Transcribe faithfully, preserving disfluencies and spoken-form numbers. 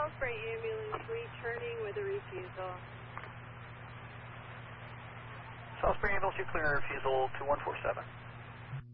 Osprey ambulance returning with a refusal. Osprey ambulance, you clear refusal two one four seven.